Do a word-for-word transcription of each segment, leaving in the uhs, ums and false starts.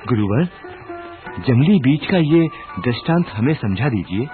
गुरुवर, जंगली बीज का ये दृष्टांत हमें समझा दीजिए।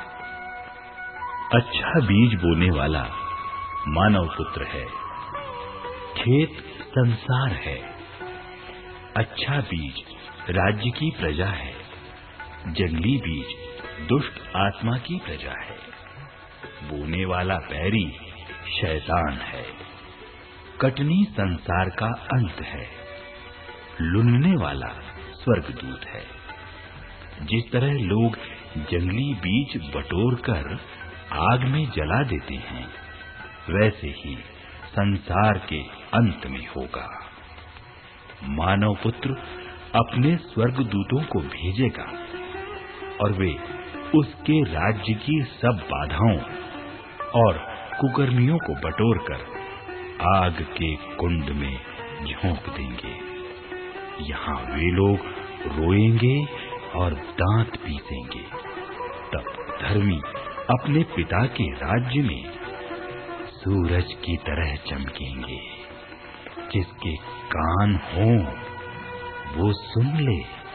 अच्छा बीज बोने वाला मानव पुत्र है। खेत संसार है। अच्छा बीज राज्य की प्रजा है। जंगली बीज दुष्ट आत्मा की प्रजा है। बोने वाला बैरी शैतान है। कटनी संसार का अंत है। लुनने वाला स्वर्गदूत है। जिस तरह लोग जंगली बीज बटोर कर आग में जला देते हैं, वैसे ही संसार के अंत में होगा। मानव पुत्र अपने स्वर्गदूतों को भेजेगा और वे उसके राज्य की सब बाधाओं और कुकर्मियों को बटोरकर आग के कुंड में झोंक देंगे। यहाँ वे लोग रोएंगे और दांत पीसेंगे। तब धर्मी अपने पिता के राज्य में सूरज की तरह चमकेंगे। जिसके कान हों वो सुन ले।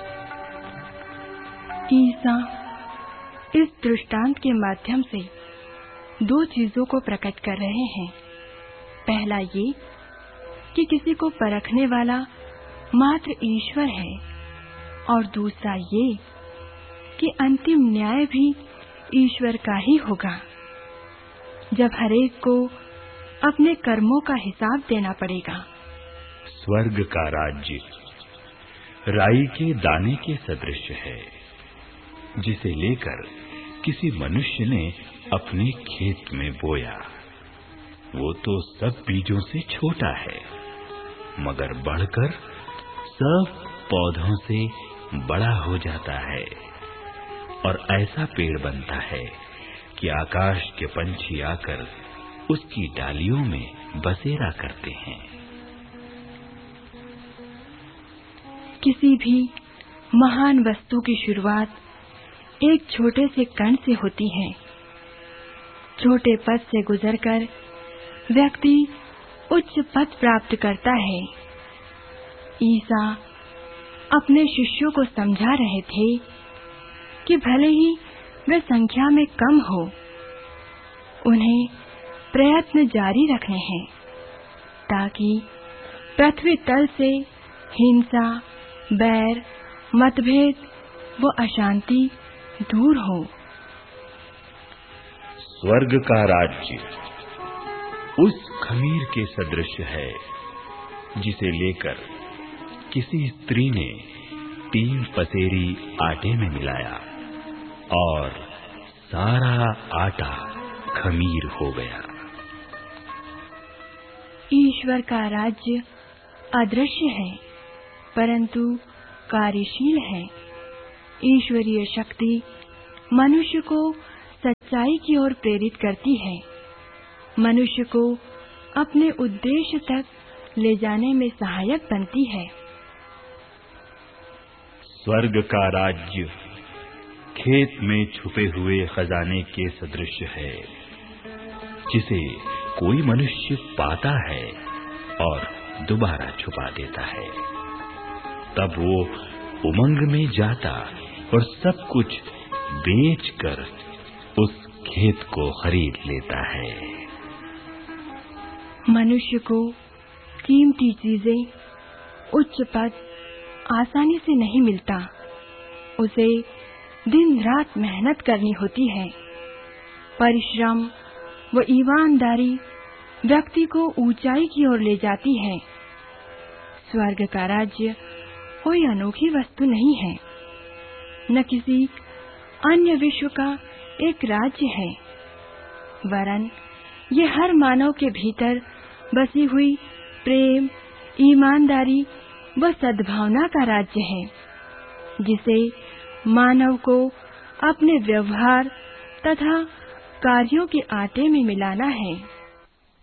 ईसा इस दृष्टांत के माध्यम से दो चीजों को प्रकट कर रहे हैं। पहला ये कि किसी को परखने वाला मात्र ईश्वर है, और दूसरा ये कि अंतिम न्याय भी ईश्वर का ही होगा, जब हरेक को अपने कर्मों का हिसाब देना पड़ेगा। स्वर्ग का राज्य राई के दाने के सदृश है, जिसे लेकर किसी मनुष्य ने अपने खेत में बोया। वो तो सब बीजों से छोटा है, मगर बढ़कर सब पौधों से बड़ा हो जाता है और ऐसा पेड़ बनता है कि आकाश के पंछी आकर उसकी डालियों में बसेरा करते हैं। किसी भी महान वस्तु की शुरुआत एक छोटे से कण से होती है। छोटे पद से गुजरकर व्यक्ति उच्च पद प्राप्त करता है। ईसा अपने शिष्यों को समझा रहे थे कि भले ही वे संख्या में कम हो, उन्हें प्रयत्न जारी रखने हैं ताकि पृथ्वी तल से हिंसा, बैर, मतभेद व अशांति दूर हो। स्वर्ग का राज्य उस खमीर के सदृश है जिसे लेकर किसी स्त्री ने तीन पसेरी आटे में मिलाया और सारा आटा खमीर हो गया। ईश्वर का राज्य अदृश्य है, परंतु कार्यशील है। ईश्वरीय शक्ति मनुष्य को सच्चाई की ओर प्रेरित करती है, मनुष्य को अपने उद्देश्य तक ले जाने में सहायक बनती है। स्वर्ग का राज्य खेत में छुपे हुए खजाने के सदृश है, जिसे कोई मनुष्य पाता है और दोबारा छुपा देता है। तब वो उमंग में जाता और सब कुछ बेचकर उस खेत को खरीद लेता है। मनुष्य को कीमती चीजें, उच्च पद आसानी से नहीं मिलता। उसे दिन रात मेहनत करनी होती है। परिश्रम व ईमानदारी व्यक्ति को ऊंचाई की ओर ले जाती है। स्वर्ग का राज्य कोई अनोखी वस्तु नहीं है, न किसी अन्य विश्व का एक राज्य है, वरन ये हर मानव के भीतर बसी हुई प्रेम, ईमानदारी व सद्भावना का राज्य है, जिसे मानव को अपने व्यवहार तथा कार्यों के आटे में मिलाना है।